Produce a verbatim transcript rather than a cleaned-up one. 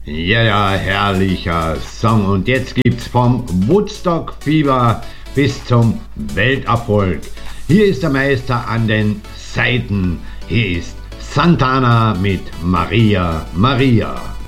Ja, ja, herrlicher Song. Und jetzt gibt's vom Woodstock-Fieber bis zum Welterfolg. Hier ist der Meister an den Saiten. Hier ist Santana mit Maria, Maria.